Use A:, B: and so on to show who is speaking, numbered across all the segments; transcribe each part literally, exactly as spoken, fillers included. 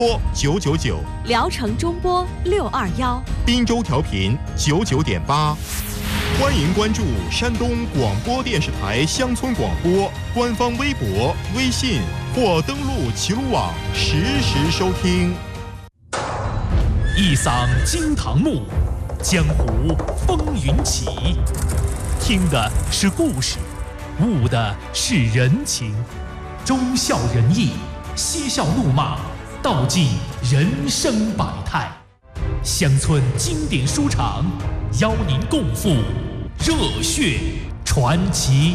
A: 播九九九，
B: 聊城中波六二幺，
A: 滨州调频九九点八。欢迎关注山东广播电视台乡村广播官方微博、微信或登录齐鲁网实时收听。
C: 一嗓惊堂木，江湖风云起。听的是故事，悟的是人情，忠孝仁义，嬉笑怒骂，道尽人生百态。乡村经典书场，邀您共赴热血传奇。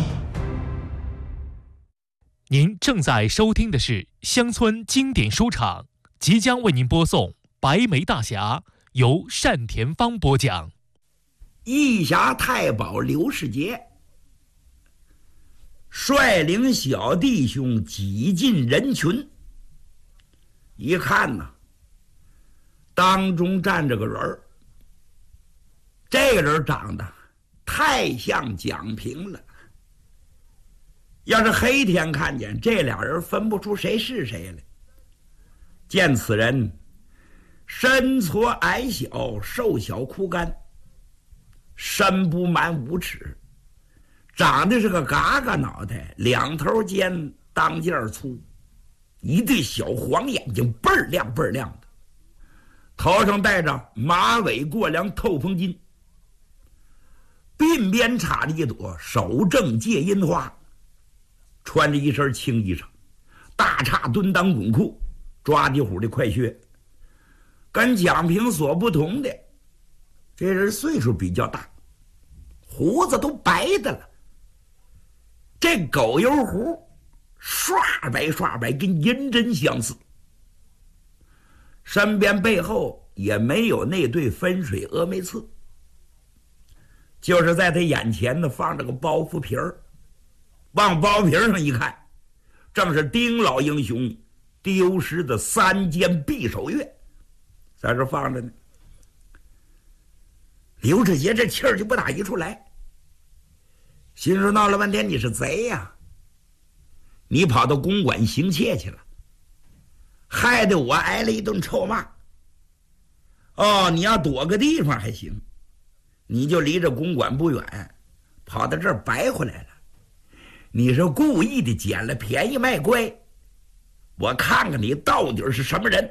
C: 您正在收听的是乡村经典书场，即将为您播送《白眉大侠》，由单田芳播讲。
D: 义侠太保刘世杰率领小弟兄挤进人群，一看呢，当中站着个人儿，这个人长得太像蒋平了。要是黑天看见，这俩人分不出谁是谁来。见此人，身矬矮小，瘦小枯干，身不满五尺，长得是个嘎嘎脑袋，两头尖，当间儿粗，一对小黄眼睛倍儿亮倍儿亮的，头上戴着马尾过梁透风巾，鬓边插着一朵手正戒阴花，穿着一身青衣裳，大叉蹲裆滚裤，抓地虎的快靴。跟蒋平所不同的，这人岁数比较大，胡子都白的了，这狗油胡刷白刷白，跟银针相似。身边背后也没有那对分水峨眉刺，就是在他眼前呢放着个包袱皮儿，往包皮上一看，正是丁老英雄丢失的三件匕首钺，在这放着呢。刘志杰这气儿就不打一处来，心说闹了半天你是贼呀、啊，你跑到公馆行窃去了，害得我挨了一顿臭骂。哦，你要躲个地方还行，你就离着公馆不远，跑到这儿白回来了。你是故意的捡了便宜卖乖，我看看你到底是什么人。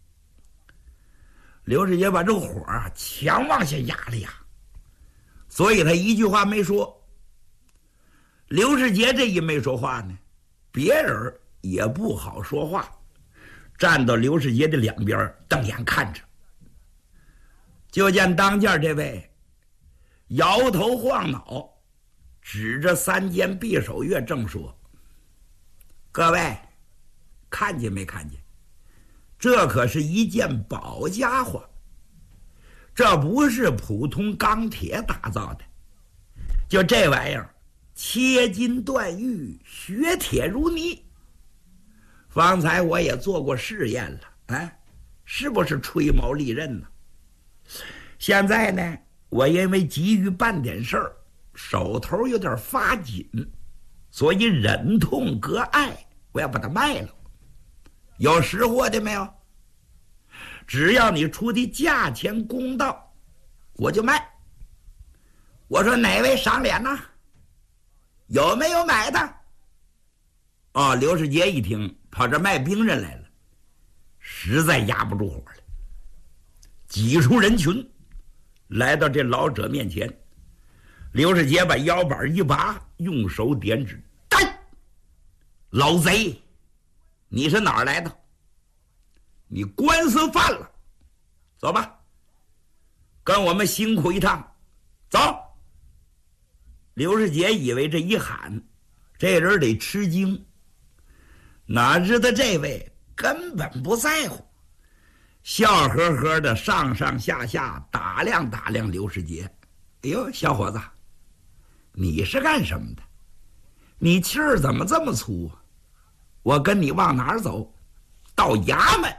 D: 刘志杰把这火啊强往下压了压，所以他一句话没说。刘志杰这一没说话呢，别人也不好说话，站到刘世杰的两边瞪眼看着。就见当间这位摇头晃脑，指着三件匕首钺正说：各位看见没看见，这可是一件宝家伙，这不是普通钢铁打造的，就这玩意儿切金断玉，削铁如泥。方才我也做过试验了，哎，是不是吹毛利刃呢？现在呢，我因为急于办点事儿，手头有点发紧，所以忍痛割爱，我要把它卖了。有识货的没有？只要你出的价钱公道，我就卖。我说哪位赏脸呢？有没有买的？哦，刘世杰一听跑这卖兵刃来了，实在压不住火了，挤出人群来到这老者面前。刘世杰把腰板一拔，用手点指：干！老贼，你是哪儿来的？你官司犯了，走吧，跟我们辛苦一趟，走。刘世杰以为这一喊，这人得吃惊，哪知道这位根本不在乎，笑呵呵的上上下下打量打量刘世杰。哎呦，小伙子，你是干什么的？你气儿怎么这么粗啊？我跟你往哪儿走？到衙门。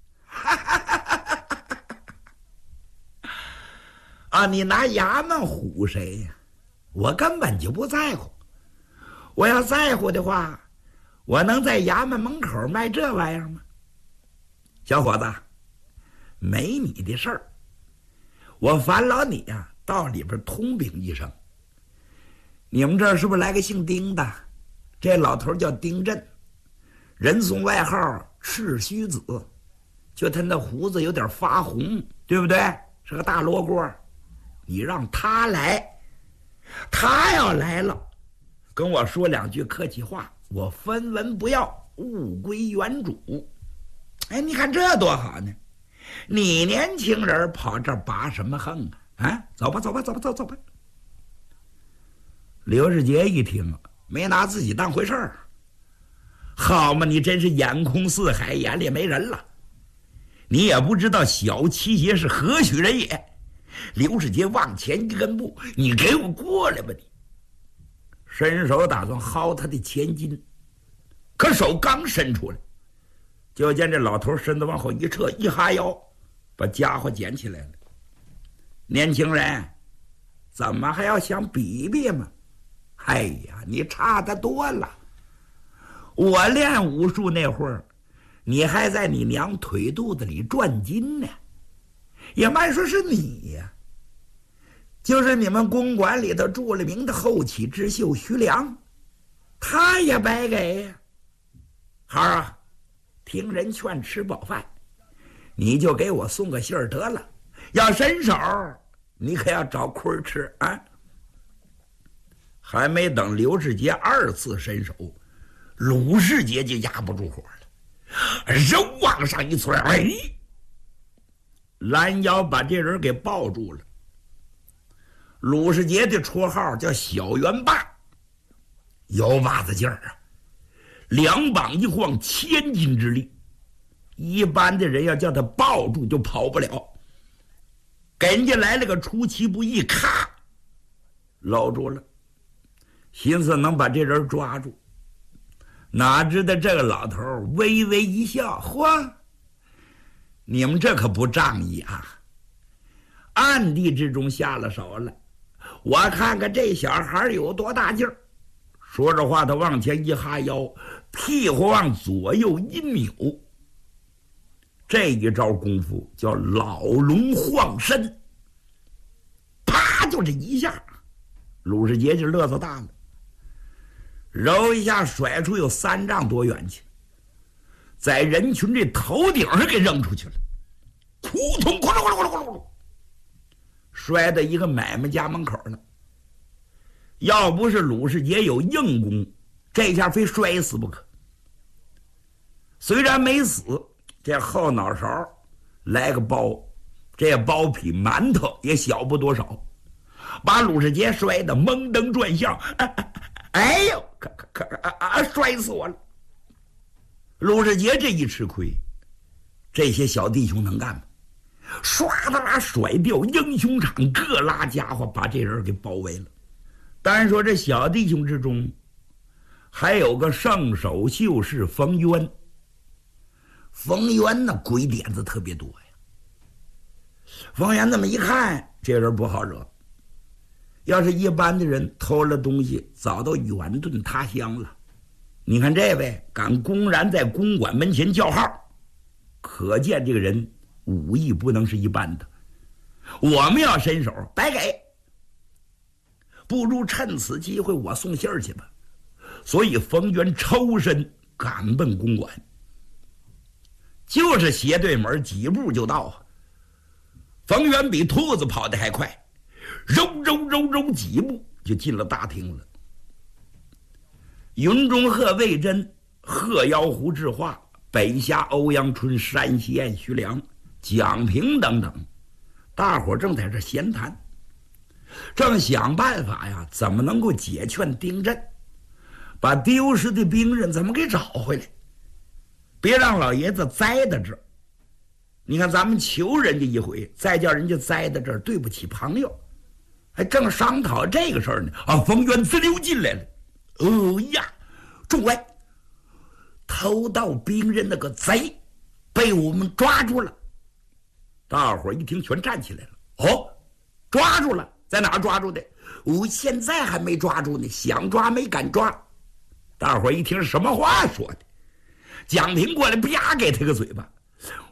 D: 啊，你拿衙门唬谁呀？我根本就不在乎。我要在乎的话，我能在衙门门口卖这玩意儿吗？ 小伙子，没你的事儿，我烦劳你呀、啊，到里边通禀一声。你们这儿是不是来个姓丁的？这老头叫丁震，人送外号赤须子，就他那胡子有点发红，对不对？是个大罗锅。你让他来，他要来了，跟我说两句客气话，我分文不要，物归原主。哎，你看这多好呢！你年轻人跑这儿拔什么横啊？啊，走吧，走吧，走吧，走走吧。刘世杰一听，没拿自己当回事儿。好嘛，你真是眼空四海，眼里没人了。你也不知道小七爷是何许人也。刘世杰往前一跟步，你给我过来吧你！伸手打算薅他的前襟，可手刚伸出来，就见这老头身子往后一撤，一哈腰，把家伙捡起来了。年轻人，怎么还要想比比吗？哎呀，你差得多了。我练武术那会儿，你还在你娘腿肚子里转筋呢。也慢说是你呀，就是你们公馆里头著了名的后起之秀徐良，他也白给呀。好啊，听人劝，吃饱饭，你就给我送个信儿得了。要伸手，你可要找亏吃啊！还没等刘世杰二次伸手，鲁世杰就压不住火了，人往上一窜，哎，拦腰把这人给抱住了。鲁世杰的绰号叫小圆把，有把子劲儿啊，两膀一晃，千斤之力，一般的人要叫他抱住就跑不了。给人家来了个出其不意，咔，搂住了，寻思能把这人抓住。哪知道这个老头微微一笑，嚯，你们这可不仗义啊！暗地之中下了手了，我看看这小孩有多大劲儿。说着话，他往前一哈腰，屁股往左右一扭，这一招功夫叫老龙晃身，啪，就这一下，鲁世杰就乐子大了，揉一下甩出有三丈多远去，在人群这头顶上给扔出去了，扑通，咕噜咕噜咕噜咕噜，摔到一个买卖家门口了。要不是鲁世杰有硬功，这下非摔死不可。虽然没死，这后脑勺来个包，这包比馒头也小不多少，把鲁世杰摔得蒙登转向，哎哎呦，可可可啊啊！摔死我了！鲁世杰这一吃亏，这些小弟兄能干吗？唰的啦甩掉英雄场，各拉家伙把这人给包围了。单说这小弟兄之中，还有个圣手秀士冯渊。冯渊呢，鬼点子特别多呀。冯渊这么一看，这人不好惹。要是一般的人偷了东西，早都远遁他乡了。你看这位敢公然在公馆门前叫号，可见这个人武艺不能是一般的。我们要伸手，白给。不如趁此机会我送信儿去吧。所以冯渊抽身赶奔公馆，就是斜对门几步就到啊。冯渊比兔子跑得还快，揉揉揉揉几步就进了大厅了。云中鹤、魏征、鹤腰胡智化、北峡欧阳春、山西燕徐良、蒋平等等，大伙正在这闲谈，正想办法呀，怎么能够解劝丁震，把丢失的兵刃怎么给找回来，别让老爷子栽在这儿。你看咱们求人家一回，再叫人家栽在这儿，对不起朋友。还正商讨这个事儿呢，啊，冯渊滋溜进来了。哦呀，众位，偷盗兵刃那个贼被我们抓住了。大伙儿一听全站起来了。哦，抓住了，在哪儿抓住的？我、哦、现在还没抓住呢，想抓没敢抓。大伙儿一听什么话说的？蒋平过来啪给他个嘴巴。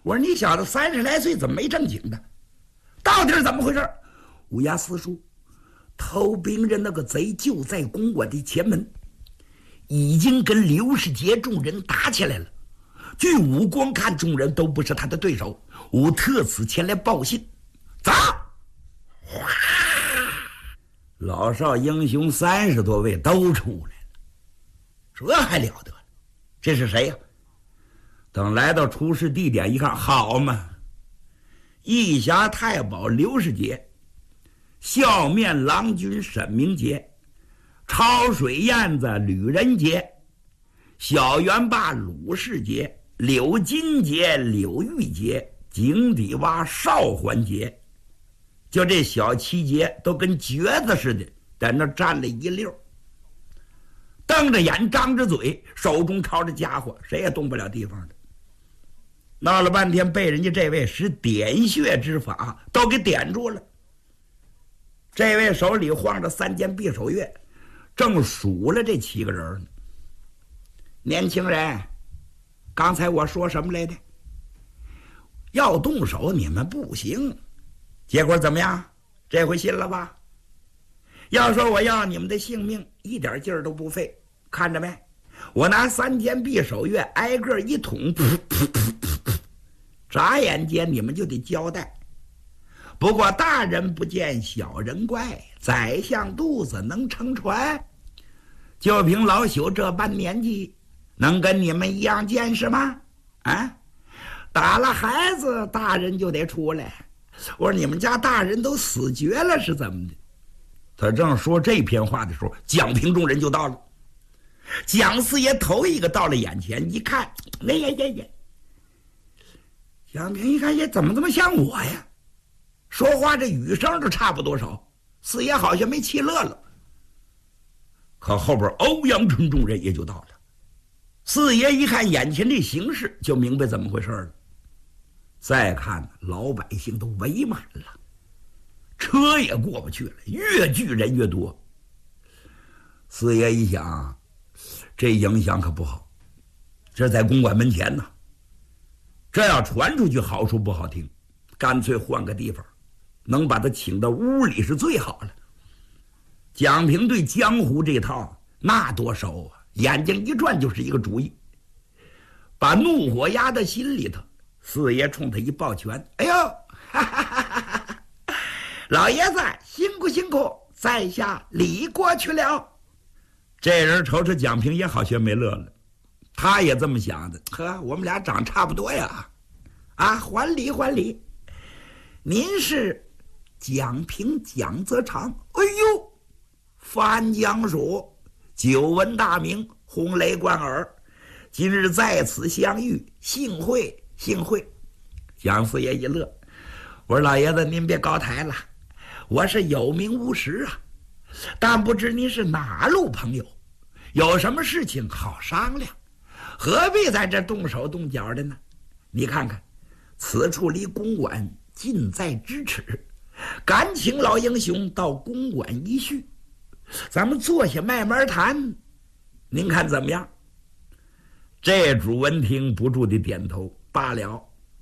D: 我说你小子三十来岁怎么没正经的？到底是怎么回事？乌鸦四叔，偷兵人那个贼就在公馆的前门，已经跟刘世杰众人打起来了。据武光看，众人都不是他的对手。我特此前来报信。走！哗！老少英雄三十多位都出来了，这还了得了？这是谁呀？等来到出事地点一看，好嘛！义侠太保刘世杰，笑面郎君沈明杰，抄水燕子吕仁杰，小圆霸鲁世杰，柳金杰柳玉杰，井底蛙邵环杰，就这小七杰都跟橛子似的在那站了一溜，瞪着眼张着嘴，手中抄着家伙，谁也动不了地方的。闹了半天，被人家这位使点穴之法都给点住了。这位手里晃着三件匕首钺，正数了这七个人呢。年轻人，刚才我说什么来着？要动手你们不行，结果怎么样？这回信了吧？要说我要你们的性命，一点劲儿都不费。看着没？我拿三件匕首钺挨个一捅，噗噗噗噗噗，眨眼间你们就得交代。不过大人不见小人怪，宰相肚子能撑船。就凭老朽这般年纪，能跟你们一样见识吗？啊，打了孩子，大人就得出来。我说你们家大人都死绝了是怎么的？他正说这篇话的时候，蒋平众人就到了。蒋四爷头一个到了眼前，一看，哎呀呀呀！蒋平一看，也怎么这么像我呀？说话这语声都差不多少。四爷好像没气乐了。可后边欧阳春众人也就到了。四爷一看眼前这形势，就明白怎么回事了。再看老百姓都围满了，车也过不去了，越聚人越多。四爷一想，这影响可不好，这在公馆门前呢，这要传出去好说不好听，干脆换个地方，能把他请到屋里是最好了。蒋平对江湖这套那多熟啊，眼睛一转就是一个主意，把怒火压在心里头。四爷冲他一抱拳，哎呦，哈哈哈哈哈！老爷子辛苦辛苦，在下礼过去了。这人瞅瞅蒋平也好学没乐了，他也这么想的。呵，我们俩长差不多呀，啊，还礼还礼。您是蒋平蒋泽长？哎呦，翻江鼠，久闻大名，轰雷贯耳。今日在此相遇，幸会。幸会。蒋四爷一乐，我说老爷子您别高抬了，我是有名无实啊，但不知您是哪路朋友，有什么事情好商量，何必在这动手动脚的呢？你看看，此处离公馆近在咫尺，敢请老英雄到公馆一叙，咱们坐下慢慢谈，您看怎么样？这主闻听不住地点头。罢了，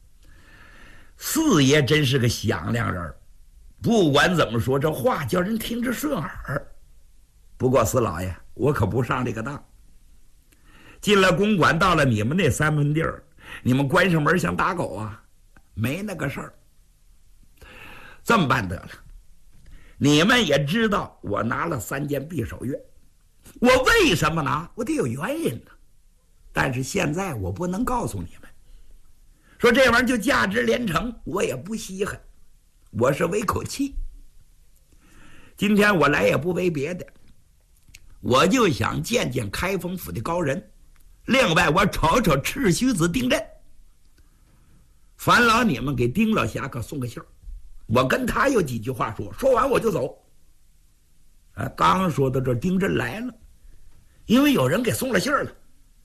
D: 四爷真是个响亮人，不管怎么说，这话叫人听着顺耳。不过四老爷，我可不上这个当。进了公馆，到了你们那三分地儿，你们关上门想打狗啊？没那个事儿。这么办得了，你们也知道我拿了三件匕首钺，我为什么拿？我得有原因呢。但是现在我不能告诉你们。说这玩意儿就价值连城，我也不稀罕，我是为口气。今天我来也不为别的，我就想见见开封府的高人，另外我瞅瞅赤须子丁震。烦劳你们给丁老侠可送个信儿，我跟他有几句话说，说完我就走。啊，刚说到这，丁震来了，因为有人给送了信儿了。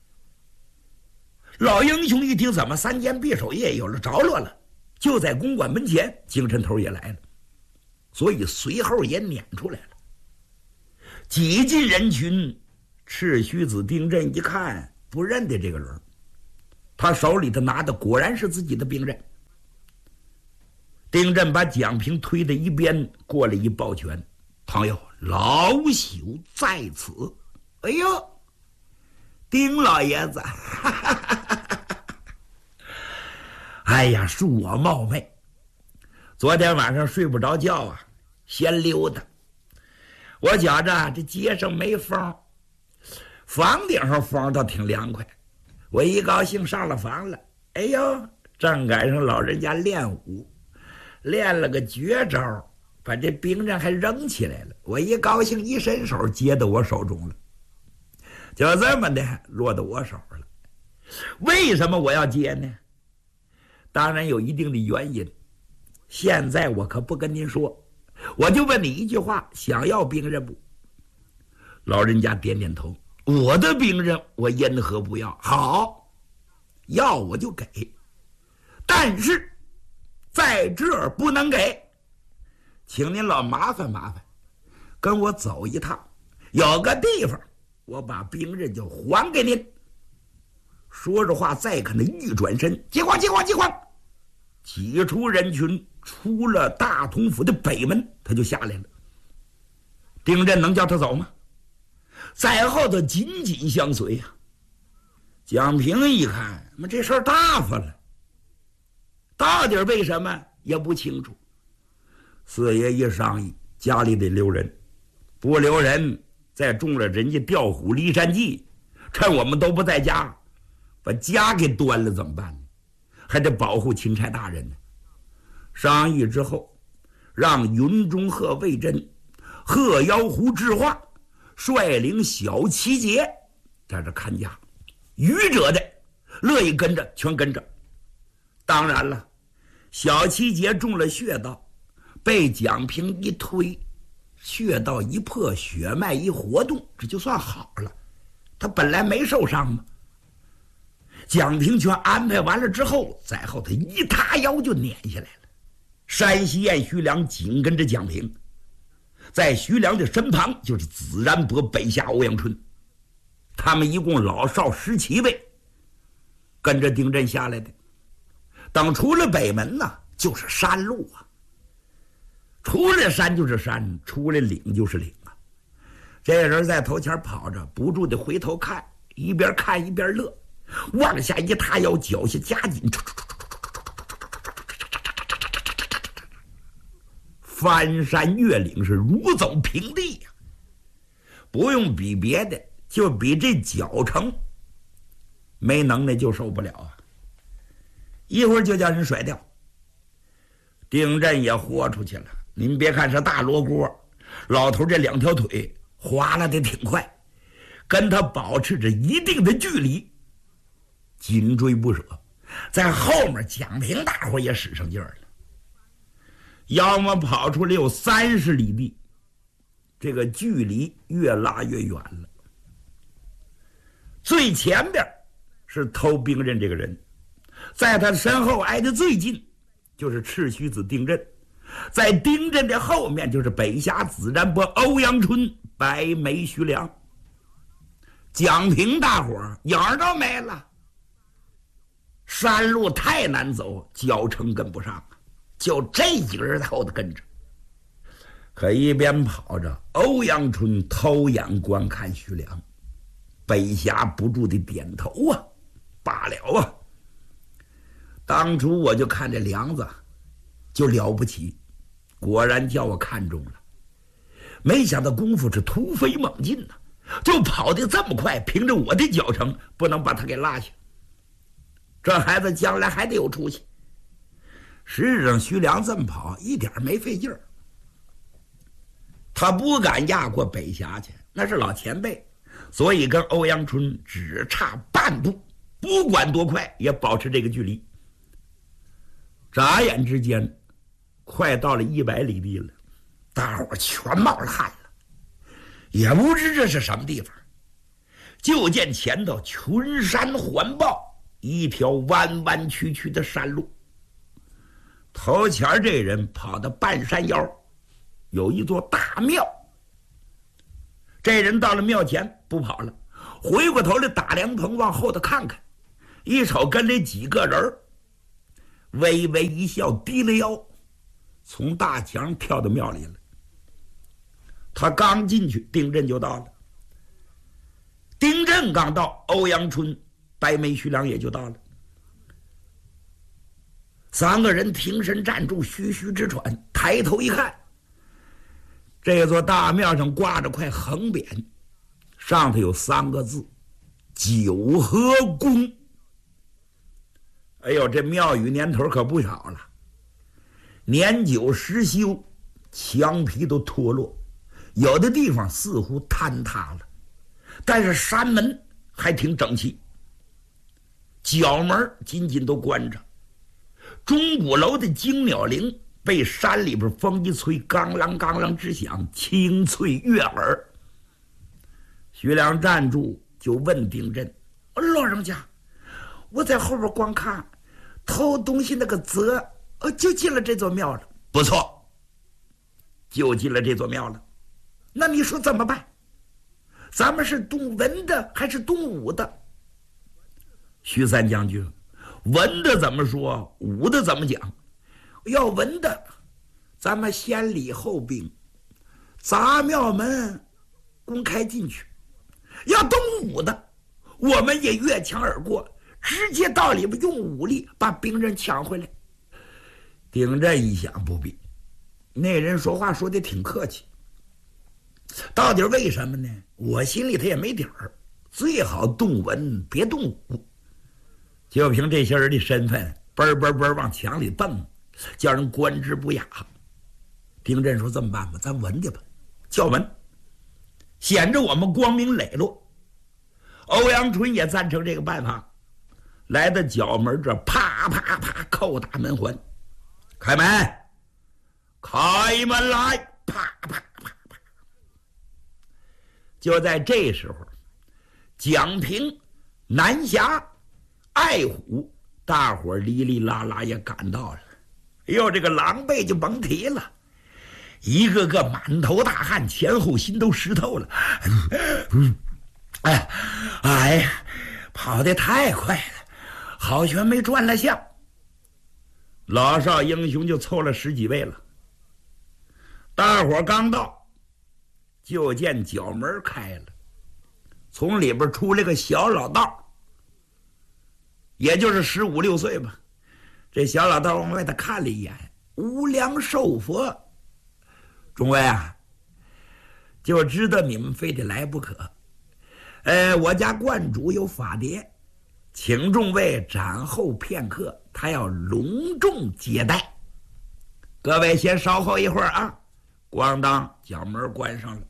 D: 老英雄一听，怎么三件匕首钺有了着落了，就在公馆门前，精神头也来了，所以随后也撵出来了。挤进人群，赤须子丁震一看不认得这个人， 他手里头拿的果然是自己的兵刃。丁震把蒋平推到一边，过来一抱拳：“朋友，老朽在此。”哎呦，丁老爷子，哈哈哈哈哎呀，恕我冒昧，昨天晚上睡不着觉啊，闲溜达。我觉着这街上没风，房顶上风倒挺凉快。我一高兴上了房了，哎呦，正赶上老人家练武，练了个绝招，把这兵刃还扔起来了。我一高兴，一伸手接到我手中了，就这么的落到我手了。为什么我要接呢？当然有一定的原因，现在我可不跟您说，我就问你一句话：想要兵刃不？老人家点点头。我的兵刃我因何不要？好，要我就给，但是在这儿不能给，请您老麻烦麻烦，跟我走一趟，有个地方我把兵刃就还给您。说着话，再可能一转身，接慌接慌接慌，挤出人群，出了大同府的北门，他就下来了。丁震能叫他走吗？在后头紧紧相随呀、啊。蒋平一看，那这事儿大发了，到底为什么也不清楚。四爷一商议，家里得留人，不留人，再中了人家调虎离山计，趁我们都不在家，把家给端了怎么办呢？还得保护钦差大人呢。商议之后，让云中鹤魏真、鹤妖狐智化率领小七节在这看家，愚者的乐意跟着全跟着。当然了，小七节中了血道，被蒋平一推，血道一破，血脉一活动，这就算好了。他本来没受伤嘛。蒋平全安排完了之后，在后头一塌腰就撵下来了。山西燕徐良紧跟着蒋平，在徐良的身旁就是子然伯、北夏欧阳春，他们一共老少十七位，跟着丁震下来的。等出了北门呢，就是山路啊，出了山就是山，出了岭就是岭啊。这人在头前跑着，不住的回头看，一边看一边乐，往下一塌腰，脚下加紧，翻山越岭是如走平地呀、啊！不用比别的，就比这脚程，没能耐就受不了啊！一会儿就叫人甩掉。丁震也豁出去了。您别看是大罗锅，老头这两条腿滑了得挺快，跟他保持着一定的距离，紧追不舍。在后面，蒋平大伙也使上劲儿了。要么跑出来有三十里地，这个距离越拉越远了。最前边是偷兵刃这个人，在他身后挨得最近就是赤须子丁震，在丁震的后面就是北夏子然伯、欧阳春、白眉徐良。蒋平大伙儿影儿都没了，山路太难走，脚程跟不上，就这几个人在后头跟着。可一边跑着，欧阳春偷眼观看徐良，北霞不住的点头啊，罢了啊。当初我就看这梁子就了不起，果然叫我看中了。没想到功夫是突飞猛进呐、啊，就跑得这么快，凭着我的脚程不能把他给落下。这孩子将来还得有出息。实际上徐良这么跑一点没费劲儿，他不敢压过北峡去，那是老前辈，所以跟欧阳春只差半步，不管多快也保持这个距离。眨眼之间快到了一百里地了，大伙全冒了汗了，也不知这是什么地方。就见前头群山环抱，一条弯弯曲曲的山路，头前这人跑到半山腰，有一座大庙。这人到了庙前不跑了，回过头来打凉棚往后头看看， 一瞅跟里几个人，微微一笑，低了腰，从大墙跳到庙里了。他刚进去，丁震就到了。丁震刚到，欧阳春、白眉、徐良也就到了。三个人停身站住，吁吁直喘，抬头一看，这座大庙上挂着块横匾，上头有三个字：九和宫。哎呦，这庙宇年头可不小了，年久失修，墙皮都脱落，有的地方似乎坍塌了，但是山门还挺整齐，角门紧紧都关着。钟鼓楼的惊鸟铃被山里边风一吹，刚啷刚啷直响，清脆悦耳。徐良站住，就问丁震：“老人家，我在后边光看，偷东西那个贼，呃，就进了这座庙了。”“不错，就进了这座庙了。那你说怎么办？咱们是动文的还是动武的？”徐三将军，文的怎么说，武的怎么讲？要文的，咱们先礼后兵，砸庙门，公开进去；要动武的，我们也越墙而过，直接到里边用武力把兵刃抢回来。丁震一想，不必，那人说话说的挺客气，到底为什么呢？我心里头也没底儿，最好动文别动武。就凭这些人的身份，嘣嘣嘣往墙里蹦，叫人观之不雅。丁震说：“这么办吧，咱文的吧，叫文，显着我们光明磊落。”欧阳春也赞成这个办法，来到角门这，啪啪啪叩打门环，开门，开门来，啪啪啪啪。就在这时候，蒋平、南霞、爱虎，大伙哩哩啦啦也赶到了。哎呦，这个狼狈就甭提了，一个个满头大汗，前后心都湿透了。哎，哎呀，跑得太快了，好悬没转了相。老少英雄就凑了十几位了。大伙刚到，就见角门开了，从里边出来个小老道，也就是十五六岁吧。这小老道往外头看了一眼，无量寿佛，众位啊，就知道你们非得来不可。呃，我家观主有法牒，请众位暂候片刻，他要隆重接待。各位先稍后一会儿啊！咣当，角门关上了。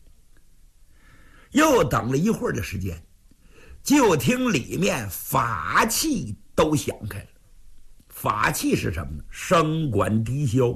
D: 又等了一会儿的时间，就听里面法器都响开了。法器是什么呢？笙管笛箫，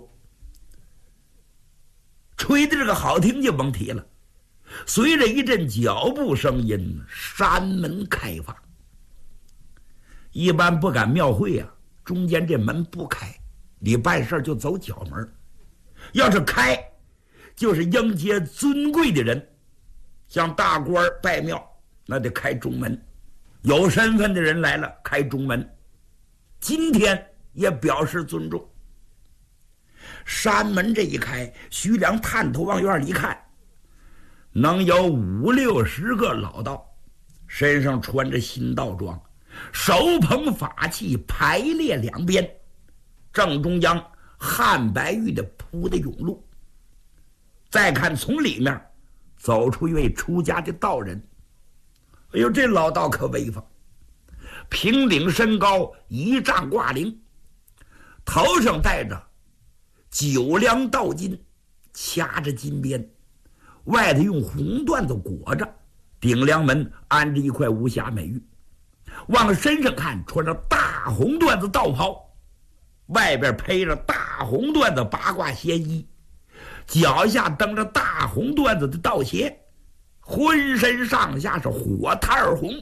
D: 吹的这个好听就甭提了。随着一阵脚步声音，山门开放。一般不敢庙会啊，中间这门不开，你办事就走角门。要是开，就是迎接尊贵的人，像大官拜庙，那得开中门。有身份的人来了，开中门。今天也表示尊重。山门这一开，徐良探头往院里看，能有五六十个老道，身上穿着新道装，手捧法器，排列两边。正中央汉白玉的铺的甬路。再看从里面走出一位出家的道人，哎呦，这老道可威风，平顶身高一丈挂铃，头上戴着九梁道巾，掐着金边，外头用红缎子裹着，顶梁门安着一块无瑕美玉。往身上看，穿着大红缎子道袍，外边披着大红缎子八卦仙衣，脚下蹬着大红缎子的道鞋，浑身上下是火炭儿红。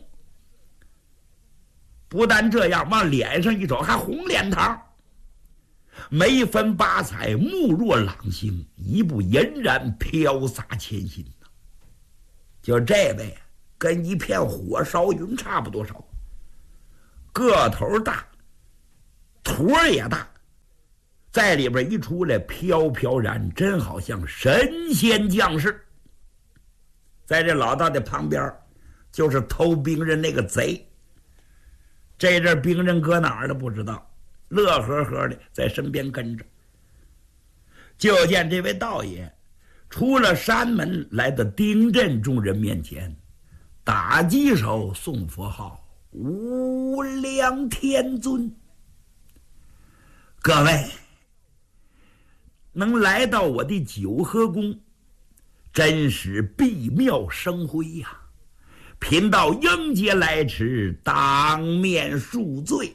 D: 不但这样，往脸上一瞅，还红脸膛，眉分八彩，目若朗星，一步俨然飘洒千心。就这位跟一片火烧云差不多少。 个头大，坨也大，在里边一出来飘飘然，真好像神仙降世。在这老道的旁边就是偷兵人那个贼，这阵兵人搁哪儿了不知道，乐呵呵的在身边跟着。就见这位道爷出了山门，来到丁镇众人面前，打几首送佛号，无量天尊。各位能来到我的九和宫，真是必妙生辉呀、啊！贫道应节来迟，当面恕罪。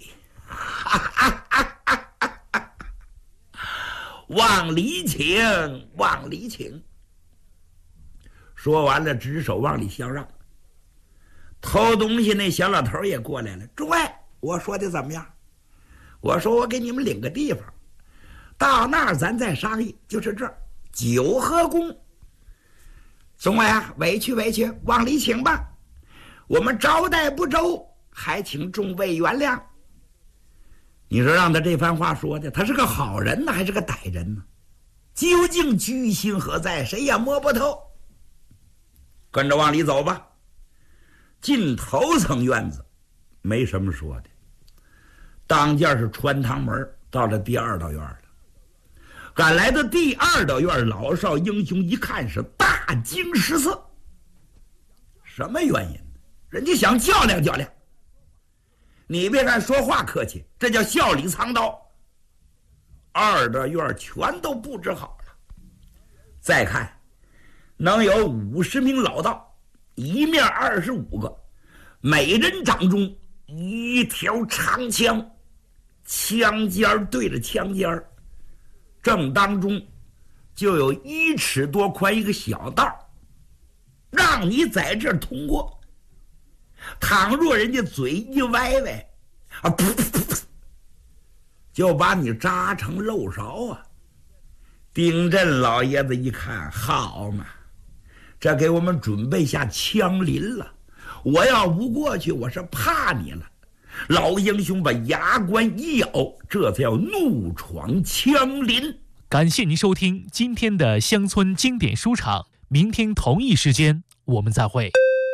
D: 往里请，往里请。说完了，指手往里相让。偷东西那小老头也过来了。诸位，我说的怎么样？我说我给你们领个地方，到那儿咱再商议。就是这儿，九和宫。众位啊，委屈委屈，往里请吧。我们招待不周，还请众位原谅。你说让他这番话说的，他是个好人呢，还是个歹人呢？究竟居心何在，谁也摸不透。跟着往里走吧。进头层院子，没什么说的。当间是穿堂门，到了第二道院了。赶来的第二道院，老少英雄一看是大惊失色。什么原因？人家想较量较量。你别看说话客气，这叫笑里藏刀。二道院全都布置好了。再看，能有五十名老道，一面二十五个，每人掌中一条长枪，枪尖对着枪尖，正当中就有一尺多宽一个小道，让你在这儿通过。倘若人家嘴一歪歪啊，噗噗噗，就把你扎成漏勺啊！丁镇老爷子一看，好嘛，这给我们准备下枪林了。我要不过去，我是怕你了。老英雄把牙关一咬，这才叫怒闯枪林。
C: 感谢您收听今天的乡村经典书场，明天同一时间我们再会。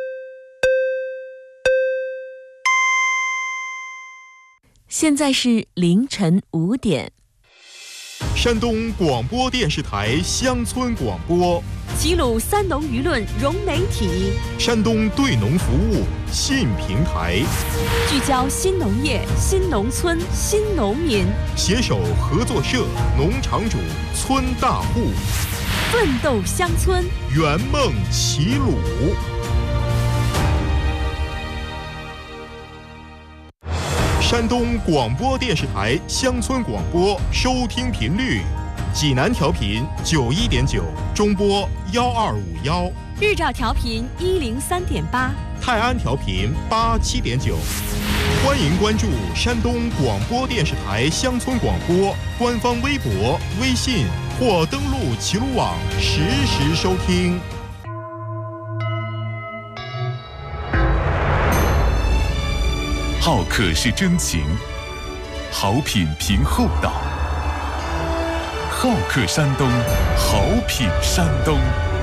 B: 现在是凌晨五点。
A: 山东广播电视台乡村广播，
B: 齐鲁三农舆论融媒体，
A: 山东对农服务新平台，
B: 聚焦新农业、新农村、新农民，
A: 携手合作社、农场主、村大户，
B: 奋斗乡村，
A: 圆梦齐鲁。山东广播电视台乡村广播收听频率：济南调频九一点九，中波幺二五幺；
B: 日照调频一零三点八，
A: 泰安调频八七点九。欢迎关注山东广播电视台乡村广播官方微博、微信或登录齐鲁网实时收听。
E: 好客是真情，好品凭厚道。好客山东，好品山东。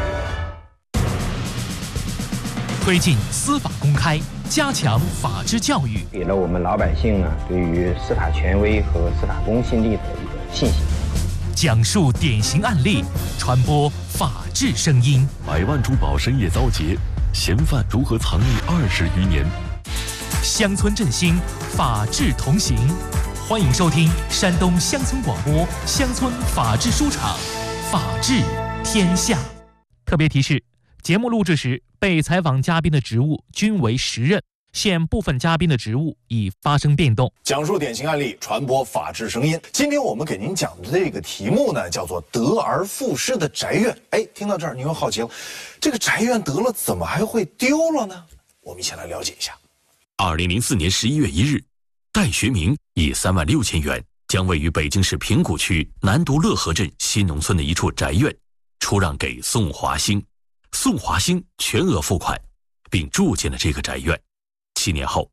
C: 推进司法公开，加强法治教育，
F: 给了我们老百姓呢对于司法权威和司法公信力的一个信心。
C: 讲述典型案例，传播法治声音。
G: 百万珠宝深夜遭劫，嫌犯如何藏匿二十余年？
C: 乡村振兴，法治同行。欢迎收听山东乡村广播乡村法治书场，法治天下。特别提示：节目录制时，被采访嘉宾的职务均为时任，现部分嘉宾的职务已发生变动。
H: 讲述典型案例，传播法治声音。今天我们给您讲的这个题目呢，叫做得而复失的宅院。哎，听到这儿，你又好奇了，这个宅院得了，怎么还会丢了呢？我们一起来了解一下。
G: 二零零四年十一月一日，戴学明以三万六千元将位于北京市平谷区南都乐河镇新农村的一处宅院出让给宋华兴，宋华兴全额付款，并住进了这个宅院。七年后，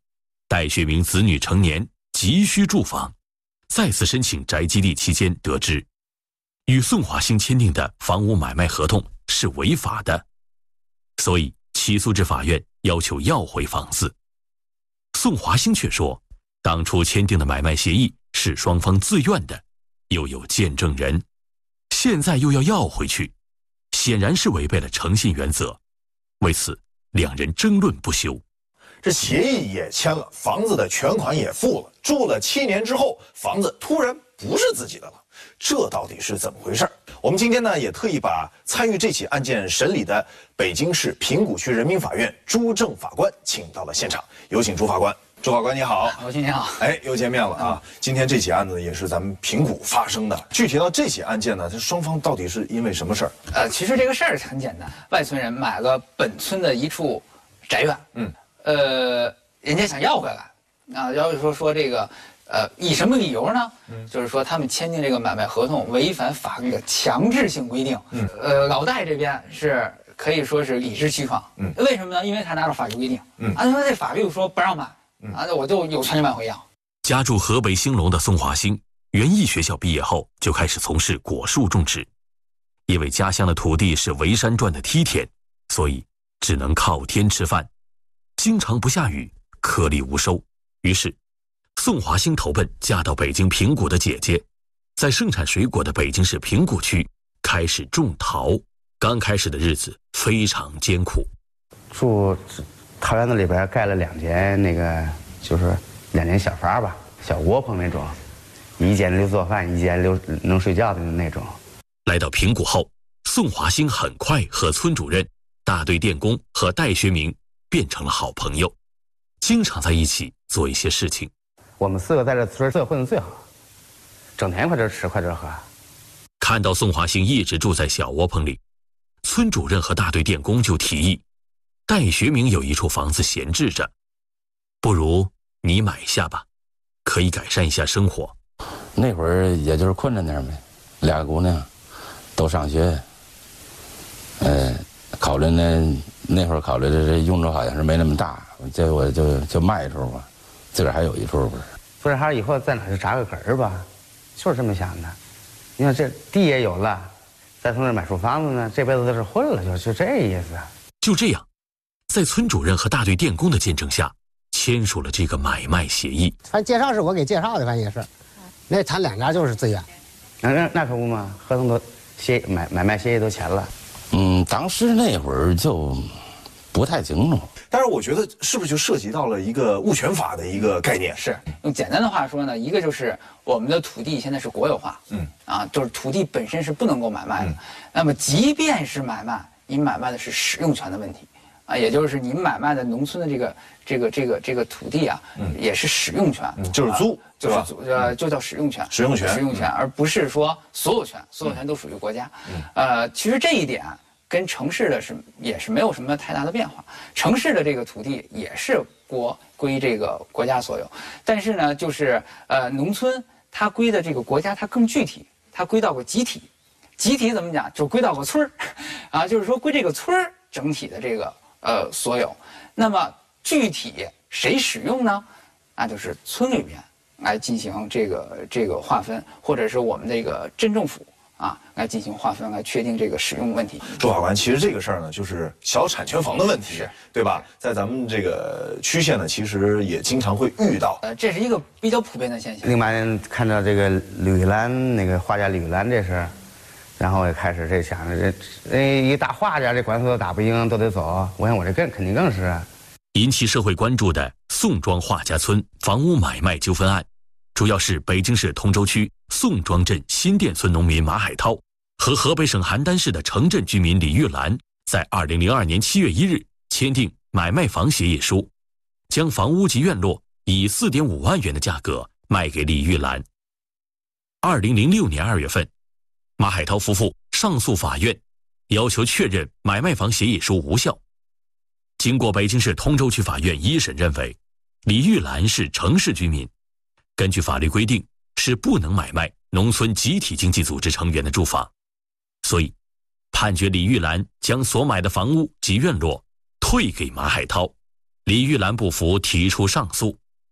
G: 戴学明子女成年，急需住房，再次申请宅基地期间得知，与宋华兴签订的房屋买卖合同是违法的，所以起诉至法院，要求要回房子。宋华兴却说，当初签订的买卖协议是双方自愿的，又有见证人，现在又要要回去，显然是违背了诚信原则。为此，两人争论不休。
H: 这协议也签了，房子的全款也付了，住了七年之后，房子突然不是自己的了，这到底是怎么回事？我们今天呢也特意把参与这起案件审理的北京市平谷区人民法院朱正法官请到了现场，有请朱法官。朱法官你好。
I: 老秦你好。
H: 哎，又见面了啊！嗯、今天这起案子也是咱们平谷发生的。具体到这起案件呢，这双方到底是因为什么事儿？
I: 呃，其实这个事儿很简单，外村人买了本村的一处宅院，嗯，呃，人家想要回来，啊，要是说说这个，呃，以什么理由呢？嗯，就是说他们签订这个买卖合同违反法律的强制性规定。嗯，呃，老戴这边是可以说是理直气壮。嗯，为什么呢？因为他拿着法律规定。嗯，啊，说这法律说不让买。啊，那我就有权利买回要。
G: 家住河北兴隆的宋华兴，园艺学校毕业后就开始从事果树种植。因为家乡的土地是围山转的梯田，所以只能靠天吃饭，经常不下雨，颗粒无收。于是，宋华兴投奔嫁到北京平谷的姐姐，在盛产水果的北京市平谷区开始种桃。刚开始的日子非常艰苦，
F: 住桃园子里边盖了两间那个，就是两间小房吧，小窝棚那种，一间留做饭，一间留能睡觉的那种。
G: 来到平谷后，宋华兴很快和村主任、大队电工和戴学明变成了好朋友，经常在一起做一些事情。
F: 我们四个在这村儿混得最好，整天快这吃快这喝。
G: 看到宋华兴一直住在小窝棚里，村主任和大队电工就提议，戴学明有一处房子闲置着，不如你买下吧，可以改善一下生活。
J: 那会儿也就是困着点呗，俩个姑娘都上学，呃，考虑呢，那会儿考虑的这用处好像是没那么大，这我就就卖一处吧，自个儿还有一处不是？
F: 不是，还是以后在哪就扎个根儿吧，就是这么想的。你看这地也有了，再从这买处房子呢，这辈子都是混了，就就这意思。
G: 就这样。在村主任和大队电工的见证下，签署了这个买卖协议。
K: 反正介绍是我给介绍的，反正也是，那谈两家就是自愿。
F: 那那那可不嘛，合同都协买买卖协议都签了。
J: 嗯，当时那会儿就不太清楚。
H: 但是我觉得是不是就涉及到了一个物权法的一个概念？
I: 是用简单的话说呢，一个就是我们的土地现在是国有化，嗯，啊，就是土地本身是不能够买卖的。嗯、那么即便是买卖，你买卖的是使用权的问题。啊，也就是你买卖的农村的这个这个这个这个土地啊，嗯、也是使用权，
H: 嗯、就是租，
I: 啊、就是租，呃，就叫使用权，
H: 使用权，
I: 使用权，而不是说所有权，所有权都属于国家。嗯、呃，其实这一点跟城市的是也是没有什么太大的变化，城市的这个土地也是国归这个国家所有，但是呢，就是呃，农村它归的这个国家它更具体，它归到个集体，集体怎么讲？就归到个村儿，啊，就是说归这个村儿整体的这个。呃，所有，那么具体谁使用呢？那就是村里面来进行这个这个划分，或者是我们这个镇政府啊来进行划分，来确定这个使用问题。
H: 朱法官，其实这个事儿呢，就是小产权房的问题，对吧？在咱们这个区县呢，其实也经常会遇到。
I: 呃，这是一个比较普遍的现象。
F: 零八年看到这个吕兰那个画家吕兰这事。然后我也开始这想着，这一打画家这官司都打不赢，都得走。我想我这更肯定更是。
G: 引起社会关注的宋庄画家村房屋买卖纠纷案，主要是北京市通州区宋庄镇新店村农民马海涛和河北省邯郸市的城镇居民李玉兰，在二零零二年七月一日签订买卖房协议书，将房屋及院落以四点五万元的价格卖给李玉兰。二零零六年二月份。马海涛夫妇上诉法院，要求确认买卖房协议书无效。经过北京市通州区法院一审认为，李玉兰是城市居民，根据法律规定是不能买卖农村集体经济组织成员的住房，所以判决李玉兰将所买的房屋及院落退给马海涛。李玉兰不服，提出上诉，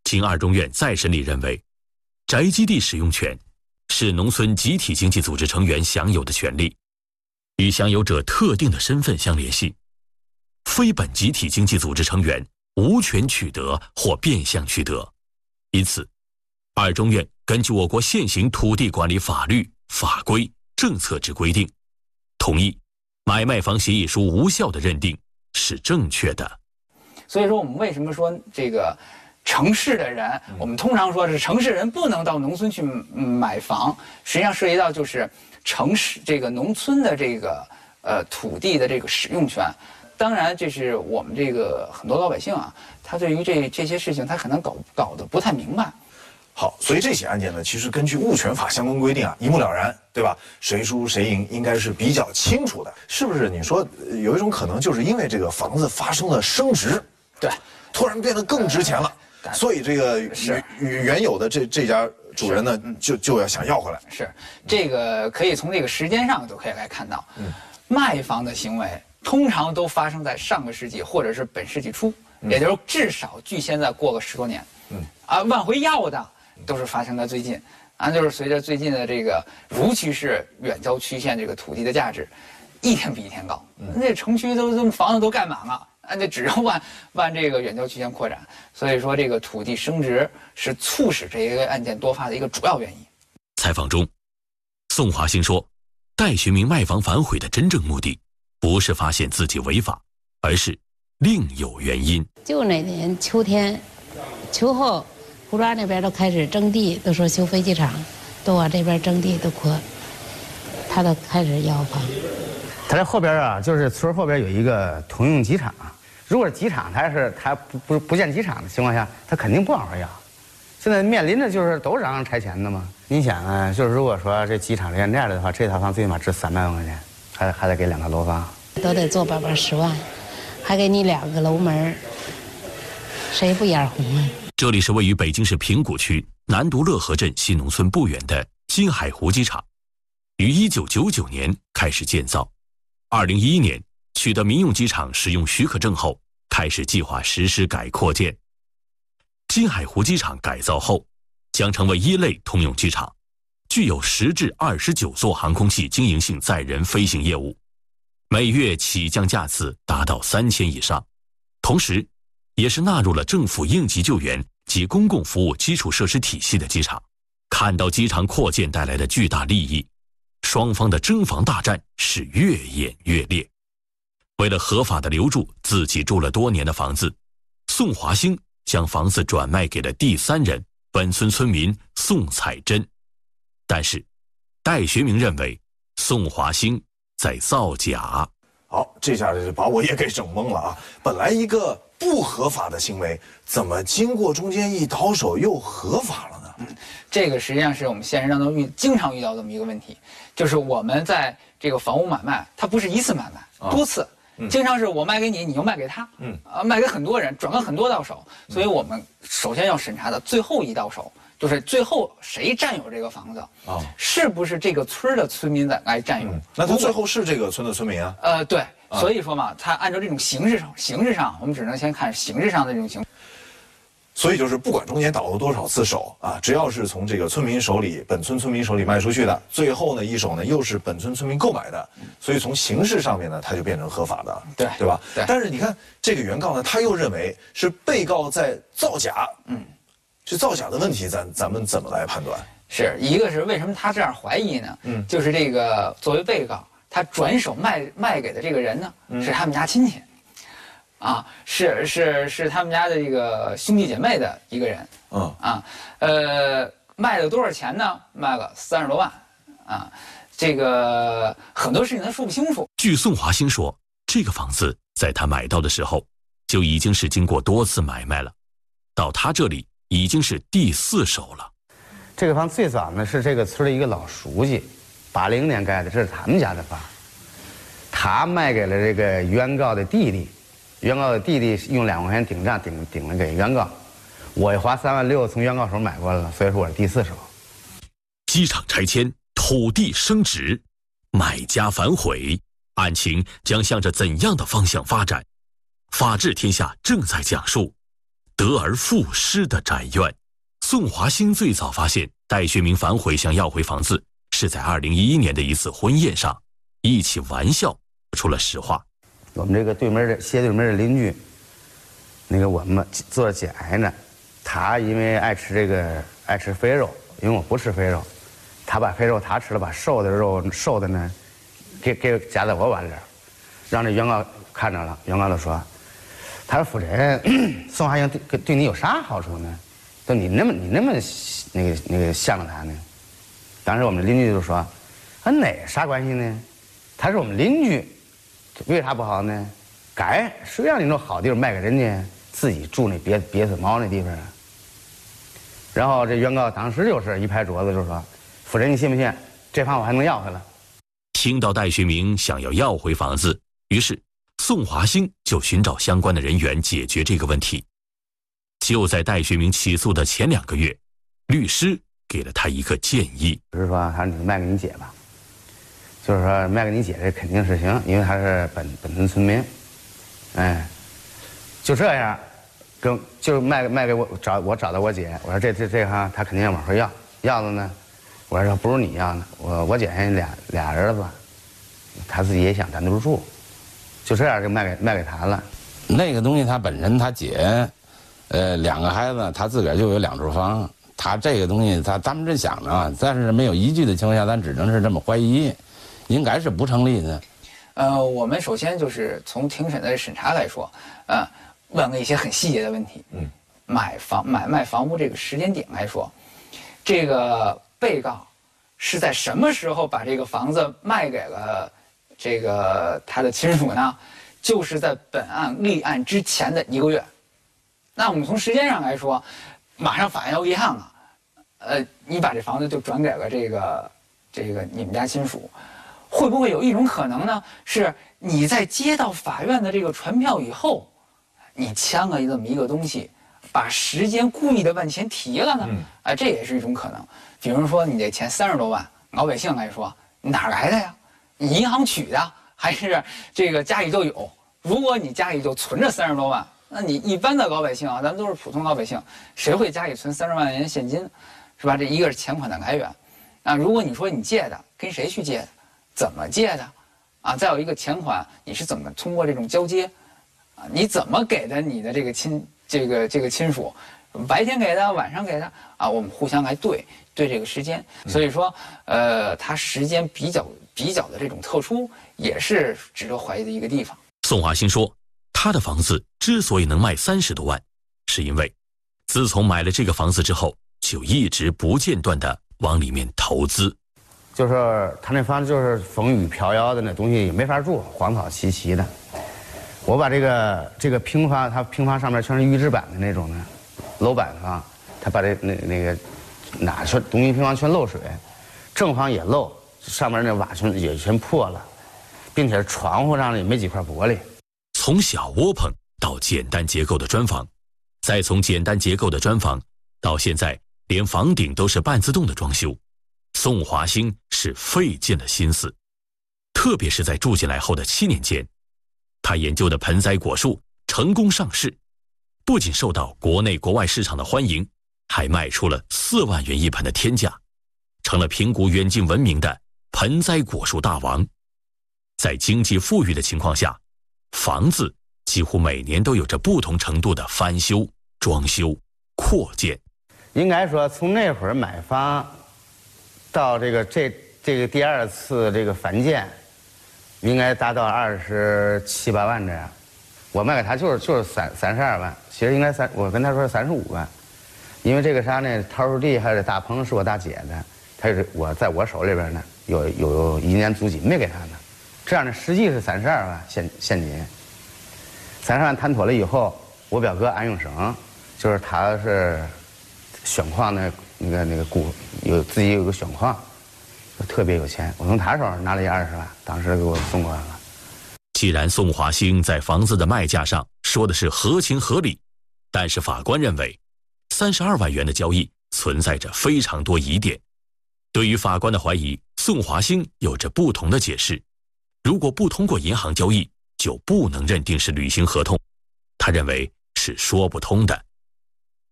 G: 经二中院再审理认为，宅基地使用权是农村集体经济组织成员享有的权利，与享有者特定的身份相联系，非本集体经济组织成员无权取得或变相取得。因此，二中院根据我国现行土地管理法律、法规、政策之规定，同意买卖房协议书无效的认定是正确的。
I: 所以说，我们为什么说这个城市的人，我们通常说是城市人不能到农村去买房，实际上涉及到就是城市这个农村的这个呃土地的这个使用权。当然，这是我们这个很多老百姓啊，他对于这这些事情他可能搞搞得不太明白。
H: 好，所以这起案件呢，其实根据物权法相关规定啊，一目了然，对吧？谁输谁赢应该是比较清楚的，是不是？你说有一种可能，就是因为这个房子发生了升值，
I: 对，
H: 突然变得更值钱了，呃、所以这个原原有的这这家主人呢，就就要想要回来。
I: 是，这个可以从这个时间上都可以来看到，嗯，卖房的行为通常都发生在上个世纪或者是本世纪初，嗯、也就是至少距现在过个十多年，嗯，啊，往回要的。都是发生在最近，啊，就是随着最近的这个，尤其是远郊区县这个土地的价值，一天比一天高。嗯、那城区都都房子都盖满了，啊，那只要往往这个远郊区县扩展。所以说，这个土地升值是促使这一个案件多发的一个主要原因。
G: 采访中，宋华兴说，戴学明卖房反悔的真正目的，不是发现自己违法，而是另有原因。
L: 就那年秋天，秋后。胡庄那边都开始征地，都说修飞机场，都往这边征地都扩，他都开始要房。
F: 他这后边啊，就是村后边有一个通用机场，如果是机场，他是他不不不建机场的情况下，他肯定不往回要。现在面临的就是都嚷嚷拆迁的嘛。你想啊，就是如果说这机场建这样的话，这套房最起码值三百万块钱，还还得给两套楼房，
L: 都得做八百十万，还给你两个楼门，谁不眼红啊？
G: 这里是位于北京市平谷区南独乐河镇新农村不远的金海湖机场，于一九九九年开始建造，二零一一年取得民用机场使用许可证后，开始计划实施改扩建。金海湖机场改造后，将成为一类通用机场，具有十至二十九座航空器经营性载人飞行业务，每月起降架次达到三千以上，同时也是纳入了政府应急救援及公共服务基础设施体系的机场。看到机场扩建带来的巨大利益，双方的争房大战是越演越烈。为了合法的留住自己住了多年的房子，宋华兴将房子转卖给了第三人本村村民宋彩珍。但是戴学明认为宋华兴在造假。
H: 好，这下就把我也给整懵了啊！本来一个不合法的行为，怎么经过中间一倒手又合法了呢？
I: 嗯，这个实际上是我们现实当中遇经常遇到这么一个问题，就是我们在这个房屋买卖，它不是一次买卖，啊、多次，嗯、经常是我卖给你，你又卖给他，嗯，啊，卖给很多人，转个很多到手，所以我们首先要审查的最后一到手。就是最后谁占有这个房子啊？是不是这个村的村民在来占有？
H: 嗯、那他最后是这个村的村民啊？
I: 呃，对，啊、所以说嘛，他按照这种形式上，形式上我们只能先看形式上的这种情况。
H: 所以就是不管中间倒了多少次手啊，只要是从这个村民手里、本村村民手里卖出去的，最后呢一手呢又是本村村民购买的，所以从形式上面呢，它就变成合法的，
I: 对
H: 对吧？
I: 对。
H: 但是你看这个原告呢，他又认为是被告在造假，嗯。这造假的问题咱，咱咱们怎么来判断？
I: 是一个是为什么他这样怀疑呢？嗯，就是这个作为被告，他转手卖卖给的这个人呢，嗯、是他们家亲戚，啊，是是是他们家的这个兄弟姐妹的一个人，嗯啊，呃，卖了多少钱呢？卖了三十多万，啊，这个很多事情他说不清楚。
G: 据宋华兴说，这个房子在他买到的时候，就已经是经过多次买卖了，到他这里已经是第四手了。
F: 这个房最早呢是这个村的一个老书记，八零年盖的，这是他们家的房。他卖给了这个原告的弟弟，原告的弟弟用两块钱顶账顶顶了给原告，我花三万六从原告手买过来了，所以说我是第四手。
G: 机场拆迁，土地升值，买家反悔，案情将向着怎样的方向发展？法治天下正在讲述。 得而复失的宅院。宋华兴最早发现戴学明反悔想要回房子，是在二零一一年的一次婚宴上，一起玩笑说出了实话。
F: 我们这个对门的斜对门的邻居，那个我们做节哀呢，他因为爱吃这个爱吃肥肉，因为我不吃肥肉，他把肥肉他吃了，把瘦的肉瘦的呢，给给夹在我碗里，让这原告看着了，原告就说，他说夫人，宋华英对对你有啥好处呢？说你那么你那么那个那个向着他呢？当时我们邻居就说，啊那啥关系呢？他是我们邻居，为啥不好呢？该谁让你那好地方卖给人家，自己住那憋憋死猫那地方啊？然后这原告当时就是一拍桌子就说，夫人你信不信？这房我还能要回来？
G: 听到戴学明想要要回房子，于是宋华兴就寻找相关的人员解决这个问题。就在戴学明起诉的前两个月，律师给了他一个建议，
F: 就是说他说你卖给你姐吧，就是说卖给你姐这肯定是行，因为他是本本村村民，哎，就这样，跟就卖卖给我找我找到我姐，我说这这这哈他肯定要往回要，要的呢，我说不如你要呢，我我姐还俩俩儿子，他自己也想单独住，就这样就卖给卖给他了。
J: 那个东西他本身他姐。呃，两个孩子，他自个儿就有两处房，他这个东西他咱们这想着，但是没有依据的情况下，咱只能是这么怀疑，应该是不成立的。
I: 呃，我们首先就是从庭审的审查来说，呃，问了一些很细节的问题。嗯，买房买卖房屋这个时间点来说，这个被告是在什么时候把这个房子卖给了这个他的亲属呢？就是在本案立案之前的一个月。那我们从时间上来说，马上法院要立案了，呃，你把这房子就转给了这个这个你们家亲属，会不会有一种可能呢？是你在接到法院的这个传票以后，你签了这么一个东西，把时间故意的往前提了呢？嗯、啊，这也是一种可能。比如说你这钱三十多万，老百姓来说哪来的呀？你银行取的还是这个家里就有？如果你家里就存着三十多万。那你一般的老百姓啊，咱们都是普通老百姓，谁会家里存三十万元现金，是吧？这一个是钱款的来源，啊，如果你说你借的，跟谁去借的，怎么借的，啊，再有一个钱款你是怎么通过这种交接，啊，你怎么给的你的这个亲这个这个亲属，白天给的，晚上给的，啊，我们互相来对对这个时间，所以说，呃，它时间比较比较的这种特殊，也是值得怀疑的一个地方。
G: 宋华兴说。他的房子之所以能卖三十多万，是因为自从买了这个房子之后，就一直不间断地往里面投资。
F: 就是他那房子就是风雨飘摇的，那东西也没法住，荒草萋萋的。我把这个这个平房，它平房上面全是预制板的那种的楼板房，他把这那那个哪全东西平房全漏水，正房也漏，上面那瓦全也全破了，并且窗户上也没几块玻璃。
G: 从小窝棚到简单结构的砖房，再从简单结构的砖房到现在连房顶都是半自动的装修，宋华兴是费尽了心思。特别是在住进来后的七年间，他研究的盆栽果树成功上市，不仅受到国内国外市场的欢迎，还卖出了四万元一盆的天价，成了平谷远近闻名的盆栽果树大王。在经济富裕的情况下，房子几乎每年都有着不同程度的翻修、装修、扩建。
F: 应该说，从那会儿买房到这个这这个第二次这个翻建，应该达到二十七八万这样。我卖给他就是就是三三十二万，其实应该三，我跟他说三十五万，因为这个啥呢？桃树地还是大棚是我大姐的，他是我在我手里边呢，有有一年租金没给他呢。这样的实际是三十二万现现金，三十万谈妥了以后，我表哥安永生，就是他是选矿的那个那个股，有自己有个选矿，特别有钱。我从他手上拿了一二十万，当时给我送过来了。
G: 既然宋华兴在房子的卖价上说的是合情合理，但是法官认为，三十二万元的交易存在着非常多疑点。对于法官的怀疑，宋华兴有着不同的解释。如果不通过银行交易，就不能认定是履行合同。他认为是说不通的。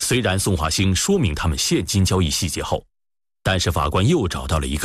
G: 虽然宋华兴说明他们现金交易细节后，但是法官又找到了一个